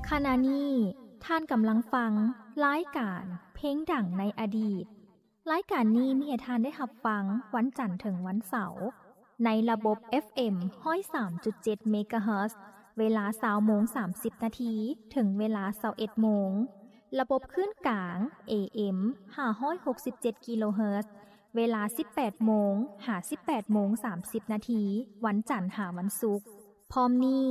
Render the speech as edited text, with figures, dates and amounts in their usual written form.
ขณะนี้ท่านกำลังฟังรายการเพลงดังในอดีตรายการนี้มีให้ท่านได้รับฟังวันจันทร์ถึงวันเสาร์ในระบบ FM 103.7 เมกะเฮิรตซ์ เวลา 20:30 นาทีถึงเวลา 21 โมงระบบคลื่นกลาง AM 567 กิโลเฮิรตซ์ เวลา 18 โมง 18:30 นาทีวันจันทร์หาวันศุกร์พร้อมนี้